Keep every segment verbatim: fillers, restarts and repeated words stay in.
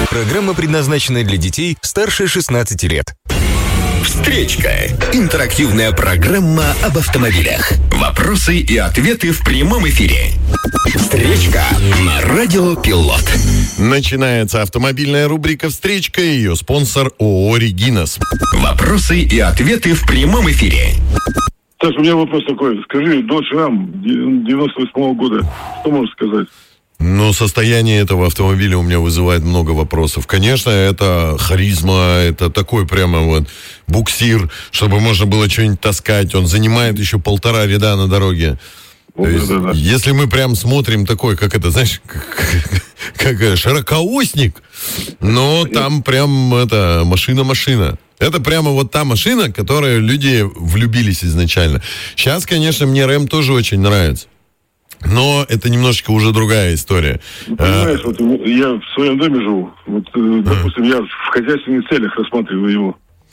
Программа предназначена для детей старше шестнадцати лет. Встречка. Интерактивная программа об автомобилях. Вопросы и ответы в прямом эфире. Встречка на Радио Пилот. Начинается автомобильная рубрика «Встречка». Ее спонсор ООО «Регинас». Вопросы и ответы в прямом эфире. Саш, у меня вопрос такой. Скажи, Dodge Ram девяносто восьмого года. Что можешь сказать? Ну, состояние этого автомобиля у меня вызывает много вопросов. Конечно, это харизма, это такой прямо вот буксир, чтобы можно было что-нибудь таскать. Он занимает еще полтора ряда на дороге. О, То есть, да, да. если мы прям смотрим такой, как это, знаешь, как, как широкоосник, но там прям это машина-машина. Это прямо вот та машина, в которой люди влюбились изначально. Сейчас, конечно, мне Рэм тоже очень нравится. Но это немножечко уже другая история. Ну, понимаешь, вот я в своем доме живу. Вот, допустим, я в хозяйственных целях рассматриваю его.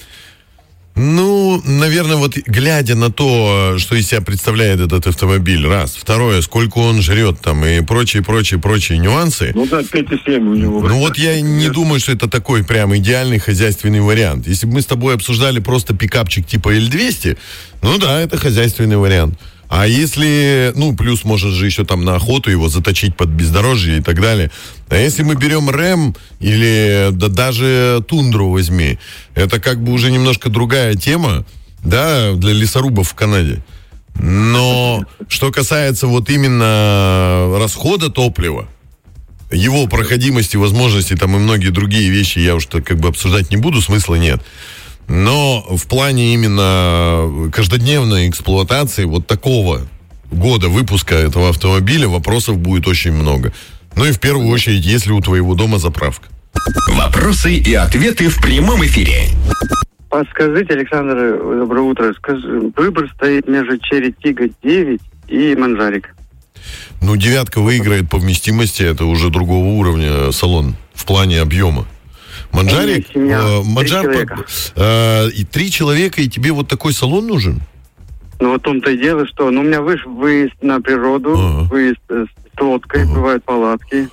Ну, наверное, вот глядя на то, что из себя представляет этот автомобиль, раз. Второе, сколько он жрет там и прочие, прочие, прочие нюансы. Ну да, пять и семь у него. Ну вот я не думаю, что это такой прям идеальный хозяйственный вариант. Если бы мы с тобой обсуждали просто пикапчик типа эль двести, ну да, это хозяйственный вариант. А если, ну, плюс может же еще там на охоту его заточить под бездорожье и так далее. А если мы берем Рэм или да, даже Тундру возьми, это как бы уже немножко другая тема, да, для лесорубов в Канаде. Но что касается вот именно расхода топлива, его проходимости, возможности там и многие другие вещи я уж как бы обсуждать не буду, смысла нет. Но в плане именно каждодневной эксплуатации вот такого года выпуска этого автомобиля вопросов будет очень много. Ну и в первую очередь, если у твоего дома заправка. Вопросы и ответы в прямом эфире. Подскажите, Александр, доброе утро. Скажи, выбор стоит между Черри Тига девять и Манжарик. Ну, девятка выиграет по вместимости, это уже другого уровня салон в плане объема. Манжарик, э, Манжар, три человека. Э, и три человека, и тебе вот такой салон нужен? Ну, вот в том-то и дело, что ну, у меня выш, выезд на природу, ага. выезд с лодкой, ага. бывают палатки.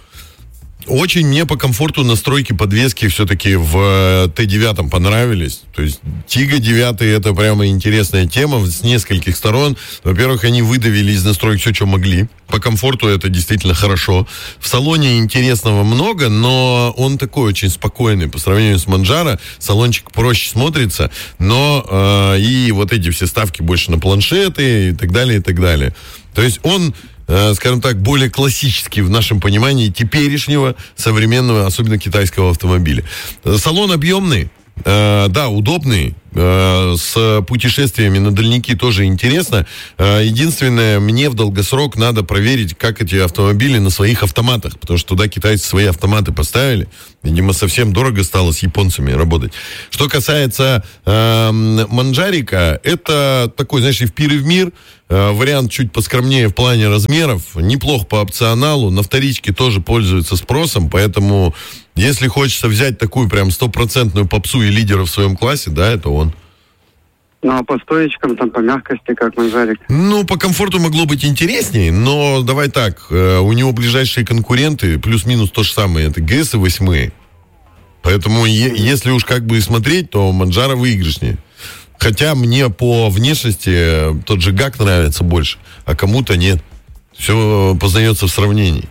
Очень мне по комфорту настройки подвески все-таки в Т девять понравились. То есть Тига девять это прямо интересная тема с нескольких сторон. Во-первых, они выдавили из настроек все, что могли. По комфорту это действительно хорошо. В салоне интересного много, но он такой очень спокойный. По сравнению с Манджаро салончик проще смотрится, но э, и вот эти все ставки больше на планшеты и так далее, и так далее. То есть он, скажем так, более классический в нашем понимании теперешнего современного, особенно китайского автомобиля. Салон объемный, э, да, удобный, э, с путешествиями на дальники тоже интересно. Э, единственное, мне в долгосрок надо проверить, как эти автомобили на своих автоматах, потому что туда китайцы свои автоматы поставили. Видимо, совсем дорого стало с японцами работать. Что касается э, Манджарика, это такой, знаешь, и в пир, и в мир. Вариант чуть поскромнее в плане размеров, неплох по опционалу, на вторичке тоже пользуется спросом, поэтому если хочется взять такую прям стопроцентную попсу и лидера в своем классе, да, это он. Ну, а по стоечкам, там, по мягкости, как Манжарик? Ну, по комфорту могло быть интереснее, но давай так, у него ближайшие конкуренты плюс-минус то же самое, это ГС и восемь. Поэтому е- если уж как бы смотреть, то Манджаро выигрышнее. Хотя мне по внешности тот же ГАК нравится больше, а кому-то нет. Все познается в сравнении.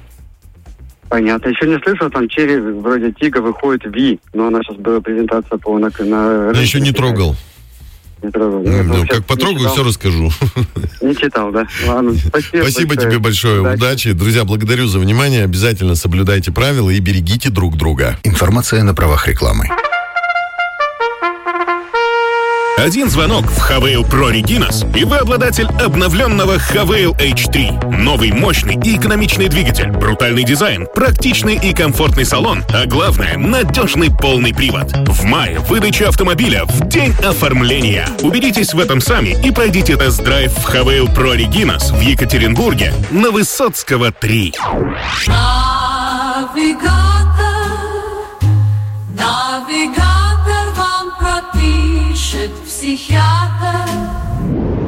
Понятно. Еще не слышал, там Черри вроде Тига выходит V, но она сейчас была презентация по на... на... Я еще не трогал. Не трогал. Ну, ну, как потрогаю, все расскажу. Не читал, да? Ладно, спасибо. Спасибо большое. тебе большое. Удачи. Удачи. Друзья, благодарю за внимание. Обязательно соблюдайте правила и берегите друг друга. Информация на правах рекламы. Один звонок в Хавейл Pro Reginas, и вы обладатель обновленного Хавейл эйч три. Новый, мощный и экономичный двигатель, брутальный дизайн, практичный и комфортный салон, а главное, надежный полный привод. В мае выдача автомобиля в день оформления. Убедитесь в этом сами и пройдите тест-драйв в Хавейл Pro Reginas в Екатеринбурге на Высоцкого три. Навигатор, навигатор вам пропишет психиатр.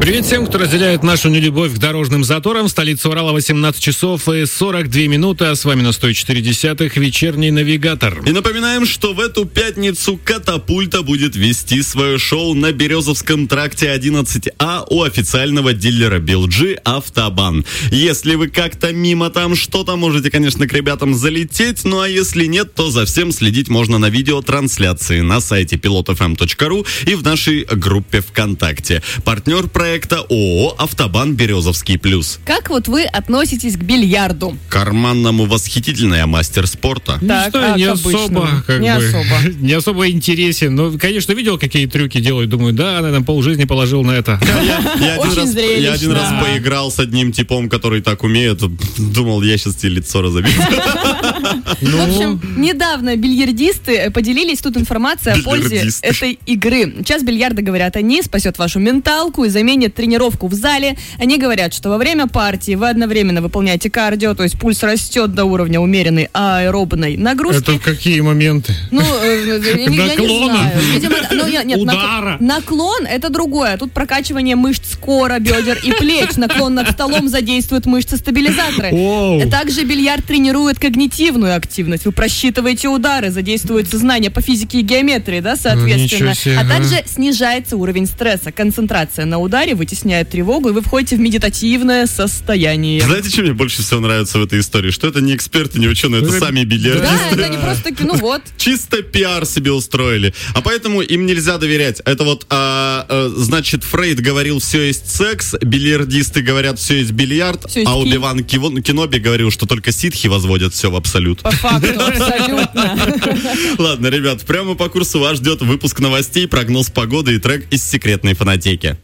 Привет всем, кто разделяет нашу нелюбовь к дорожным заторам. Столица Урала, восемнадцать часов и сорок две минуты. А с вами на сто четыре десятых вечерний навигатор. И напоминаем, что в эту пятницу «Катапульта» будет вести свое шоу на Березовском тракте одиннадцать А у официального дилера би эл джи «Автобан». Если вы как-то мимо там что-то, можете, конечно, к ребятам залететь. Ну а если нет, то за всем следить можно на видеотрансляции на сайте пилот эф эм точка ру и в нашей группе ВКонтакте. Партнер проекта ООО «Автобан Березовский плюс». Как вот вы относитесь к бильярду? Карманному восхитительный, а мастер спорта. Так, что а, не особо, как не бы, особо. Не особо интересен. Но, конечно, видел, какие трюки делают. Думаю, да, наверное, полжизни положил на это. Я один раз поиграл с одним типом, который так умеет. Думал, я сейчас тебе лицо разобью. В общем, недавно бильярдисты поделились тут информацией о пользе этой игры. Час бильярда, говорят они, спасет вашу менталку и заменит тренировку в зале. Они говорят, что во время партии вы одновременно выполняете кардио, то есть пульс растет до уровня умеренной аэробной нагрузки. Это какие моменты? Ну, я, я не знаю. Видимо, ну, нет, удара. Наклон — это другое. Тут прокачивание мышц кора, бедер и плеч. Наклон над столом задействует мышцы-стабилизаторы. Также бильярд тренирует когнитивную активность. Вы просчитываете удары, задействуется знание по физике и геометрии, да, соответственно. себе, а ага. также снижается уровень стресса. Концентрация на ударе вытесняет тревогу, и вы входите в медитативное состояние. Знаете, что мне больше всего нравится в этой истории? Что это не эксперты, не ученые, это сами бильярдисты. Да, это не просто таки, ну вот. Чисто пиар себе устроили. А поэтому им нельзя доверять. Это вот, а, а, значит, Фрейд говорил, все есть секс, бильярдисты говорят, все есть бильярд, все есть а Оби-Ван Кеноби говорил, что только ситхи возводят все в абсолют. По факту, абсолютно. Ладно, ребят, прямо по курсу вас ждет выпуск новостей, прогноз погоды и трек из секретной фонотеки.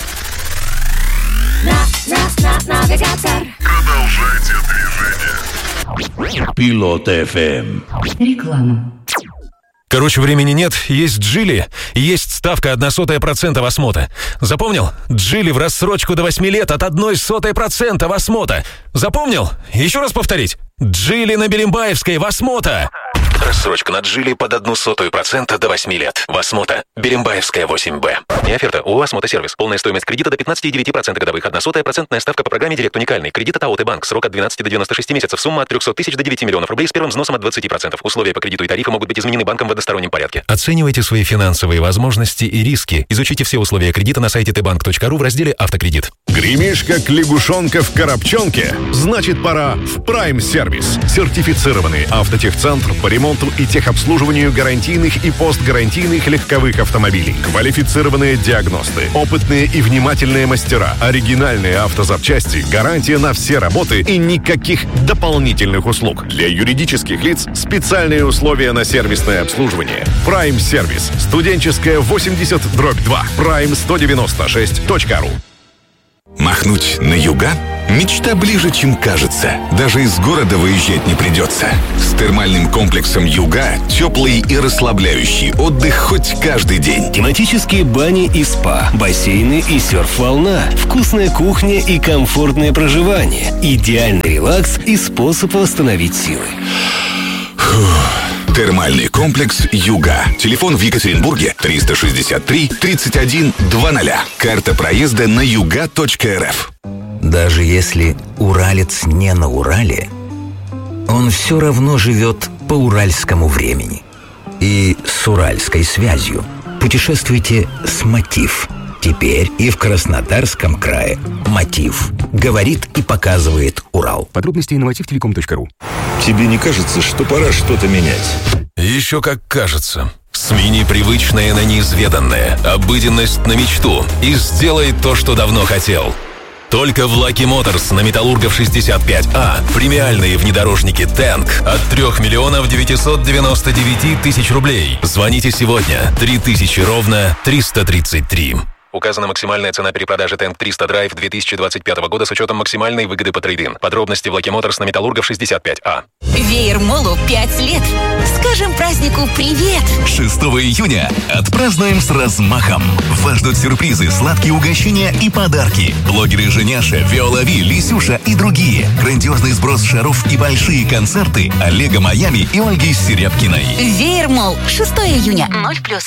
Навигатор. Продолжайте движение. Пилот эф эм. Реклама. Короче, времени нет, есть Джили, есть ставка одна сотая процента в осмота. Запомнил? Джили в рассрочку до восьми лет от одной сотой процента в осмота. Запомнил? Еще раз повторить. Джили на Берембаевской в осмота. Рассрочка на Джили под одну сотую процента до восьми лет. Восмота. Берембаевская восемь Б. Не оферта. ООО «Осмота Сервис». Полная стоимость кредита до пятнадцать целых девять десятых процента годовых. одна сотая процентная ставка по программе «Директ уникальный». Кредит от АОТ Банк. Срок от двенадцати до девяноста шести месяцев. Сумма от трехсот тысяч до девяти миллионов рублей с первым взносом от двадцати процентов. Условия по кредиту и тарифы могут быть изменены банком в одностороннем порядке. Оценивайте свои финансовые возможности и риски. Изучите все условия кредита на сайте тэ банк точка ру в разделе «Автокредит». Гремишь, как лягушонка в коробчонке? Значит, пора в Prime Сервис. Сертифицированный автотехцентр по ремонту и техобслуживанию гарантийных и постгарантийных легковых автомобилей. Квалифицированные диагносты, опытные и внимательные мастера, оригинальные автозапчасти, гарантия на все работы и никаких дополнительных услуг. Для юридических лиц специальные условия на сервисное обслуживание. Prime Сервис. Студенческая восемьдесят дробь два. прайм сто девяносто шесть точка ру. Махнуть на юга? Мечта ближе, чем кажется. Даже из города выезжать не придется. С термальным комплексом «Юга» теплый и расслабляющий отдых хоть каждый день. Тематические бани и спа, бассейны и серф-волна, вкусная кухня и комфортное проживание, идеальный релакс и способ восстановить силы. Фух. Термальный комплекс «Юга». Телефон в Екатеринбурге триста шестьдесят три тридцать один двадцать. Карта проезда на юга точка эр эф. Даже если уралец не на Урале, он все равно живет по уральскому времени. И с уральской связью. Путешествуйте с «Мотив». Теперь и в Краснодарском крае «Мотив» говорит и показывает Урал. Подробности на мотив телеком точка ру. Тебе не кажется, что пора что-то менять? Еще как кажется. Смени привычное на неизведанное, обыденность на мечту и сделай то, что давно хотел. Только в Lucky Motors на Металлургов шестьдесят пять А премиальные внедорожники Тэнк от трех миллионов девятьсот девяносто девять тысяч рублей. Звоните сегодня. три тысячи ровно триста тридцать три. Указана максимальная цена перепродажи Тэнк триста Драйв две тысячи двадцать пятого года с учетом максимальной выгоды по трейд-ин. Подробности в Lucky Motors на Металлургов шестьдесят пять А. Веер-молу пять лет. Скажем празднику привет. шестого июня отпразднуем с размахом. Вас ждут сюрпризы, сладкие угощения и подарки. Блогеры Женяша, Виола Ви, Лисюша и другие. Грандиозный сброс шаров и большие концерты Олега Майами и Ольги Серябкиной. Веер-мол. шестого июня. ноль плюс.